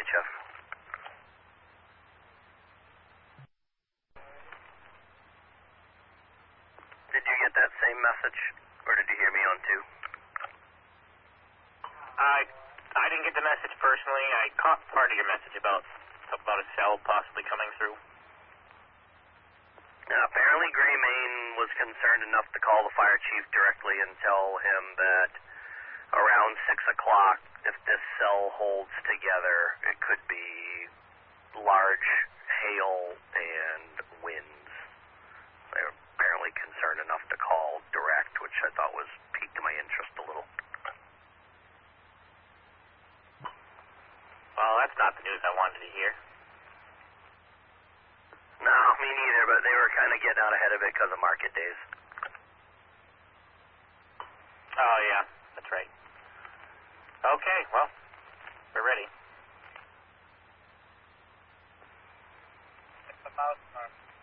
VHF. Did you get that same message, or did you hear me on 2? I didn't get the message personally. I caught part of your message about a cell possibly coming through. Now, apparently Greymane was concerned enough to call the fire chief directly and tell him that around 6 o'clock, if this cell holds together, it could be large hail and winds. They were apparently concerned enough to call direct, which I thought was piqued my interest a little. Well, that's not the news I wanted to hear. No, me neither, but they were kind of getting out ahead of it because of market days. Oh, yeah, that's right. Okay, well, we're ready. It's the mouse mark.